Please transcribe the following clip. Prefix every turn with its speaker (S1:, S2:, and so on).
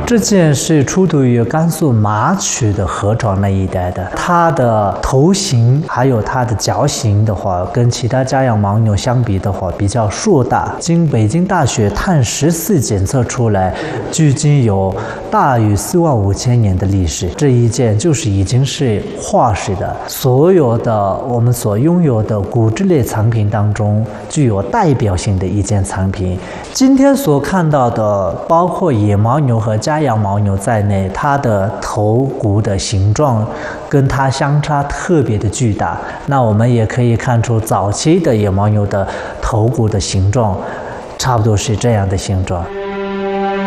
S1: 这件是出土于甘肃马曲的河床那一带的，它的头型还有它的脚型的话，跟其他家养牦牛相比的话比较硕大。经北京大学碳14检测出来，距今有大于45000年的历史。这一件就是已经是化石的，所有的我们所拥有的骨质类藏品当中具有代表性的一件藏品。今天所看到的，包括野牦牛和家养牦牛在内，它的头骨的形状跟它相差特别的巨大。那我们也可以看出，早期的野牦牛的头骨的形状差不多是这样的形状。